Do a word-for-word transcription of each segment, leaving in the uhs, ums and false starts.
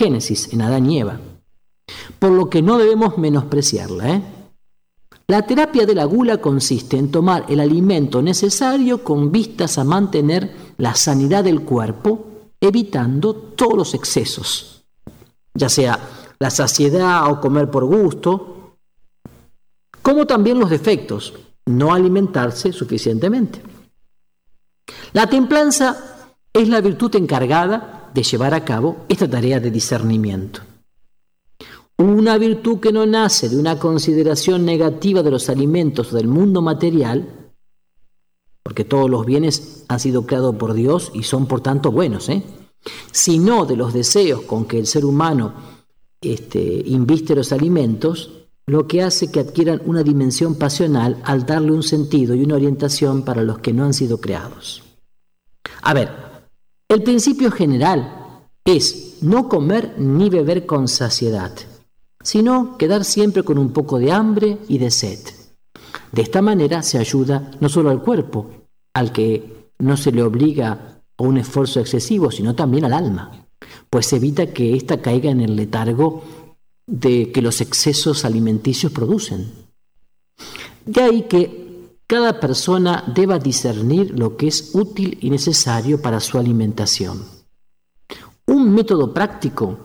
Génesis, en Adán y Eva. Por lo que no debemos menospreciarla, ¿eh? La terapia de la gula consiste en tomar el alimento necesario con vistas a mantener la sanidad del cuerpo, evitando todos los excesos, ya sea la saciedad o comer por gusto, como también los defectos, no alimentarse suficientemente. La templanza es la virtud encargada de llevar a cabo esta tarea de discernimiento. Una virtud que no nace de una consideración negativa de los alimentos del mundo material, porque todos los bienes han sido creados por Dios y son por tanto buenos, ¿eh? sino de los deseos con que el ser humano este, inviste los alimentos, lo que hace que adquieran una dimensión pasional al darle un sentido y una orientación para los que no han sido creados. A ver, el principio general es no comer ni beber con saciedad, sino quedar siempre con un poco de hambre y de sed. De esta manera se ayuda no solo al cuerpo, al que no se le obliga a un esfuerzo excesivo, sino también al alma, pues se evita que ésta caiga en el letargo de que los excesos alimenticios producen. De ahí que cada persona deba discernir lo que es útil y necesario para su alimentación. Un método práctico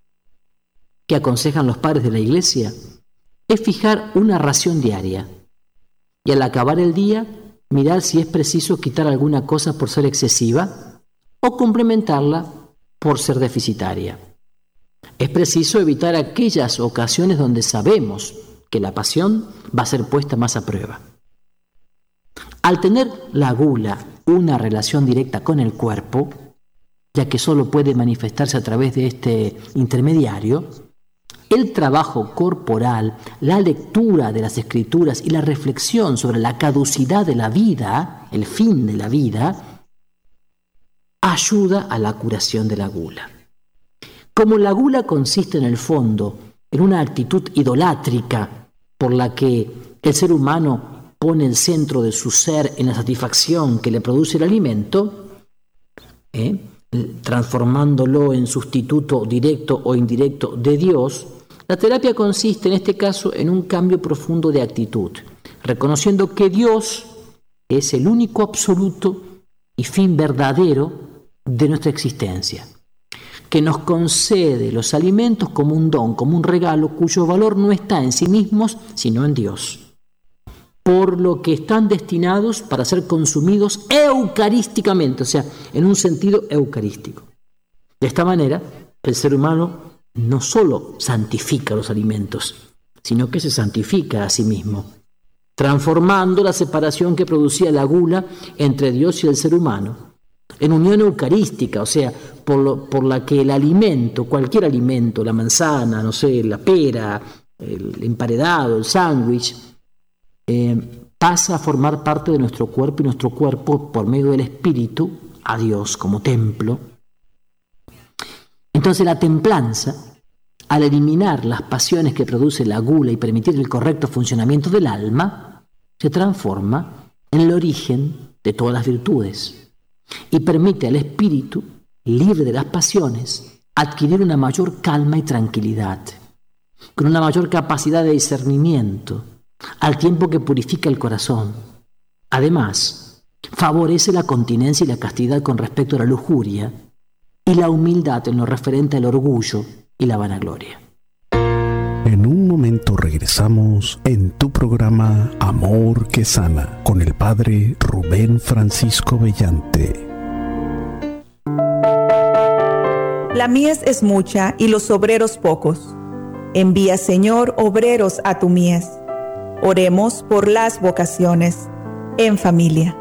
que aconsejan los padres de la Iglesia es fijar una ración diaria y al acabar el día mirar si es preciso quitar alguna cosa por ser excesiva o complementarla por ser deficitaria. Es preciso evitar aquellas ocasiones donde sabemos que la pasión va a ser puesta más a prueba. Al tener la gula una relación directa con el cuerpo, ya que solo puede manifestarse a través de este intermediario, el trabajo corporal, la lectura de las Escrituras y la reflexión sobre la caducidad de la vida, el fin de la vida, ayuda a la curación de la gula. Como la gula consiste en el fondo en una actitud idolátrica por la que el ser humano pone el centro de su ser en la satisfacción que le produce el alimento, ¿eh? transformándolo en sustituto directo o indirecto de Dios, la terapia consiste en este caso en un cambio profundo de actitud, reconociendo que Dios es el único absoluto y fin verdadero de nuestra existencia, que nos concede los alimentos como un don, como un regalo, cuyo valor no está en sí mismos, sino en Dios, por lo que están destinados para ser consumidos eucarísticamente, o sea, en un sentido eucarístico. De esta manera, el ser humano no solo santifica los alimentos, sino que se santifica a sí mismo, transformando la separación que producía la gula entre Dios y el ser humano en unión eucarística, o sea, por, lo, por la que el alimento, cualquier alimento, la manzana, no sé, la pera, el emparedado, el sándwich, eh, pasa a formar parte de nuestro cuerpo y nuestro cuerpo, por medio del Espíritu, a Dios como templo. Entonces la templanza, al eliminar las pasiones que produce la gula y permitir el correcto funcionamiento del alma, se transforma en el origen de todas las virtudes y permite al espíritu, libre de las pasiones, adquirir una mayor calma y tranquilidad, con una mayor capacidad de discernimiento, al tiempo que purifica el corazón. Además, favorece la continencia y la castidad con respecto a la lujuria y la humildad en lo referente al orgullo y la vanagloria. En un momento regresamos en tu programa Amor que Sana con el Padre Rubén Francisco Bellante. La mies es mucha y los obreros pocos. Envía, Señor, obreros a tu mies. Oremos por las vocaciones en familia.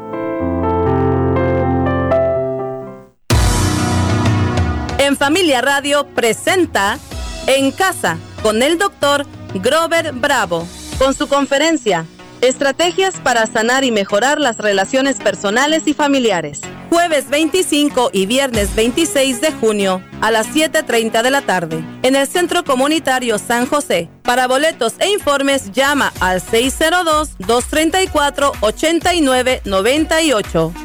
En Familia Radio presenta En Casa con el doctor Grover Bravo, con su conferencia Estrategias para sanar y mejorar las relaciones personales y familiares. Jueves veinticinco y viernes veintiséis de junio a las siete treinta de la tarde en el Centro Comunitario San José. Para boletos e informes llama al seis cero dos, dos tres cuatro, ocho nueve nueve ocho.